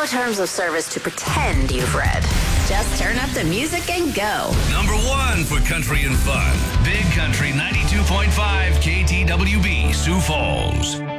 no terms of service to pretend you've read. Just turn up the music and go. Number 1 for country and fun. Big Country 92.5 KTWB, Sioux Falls.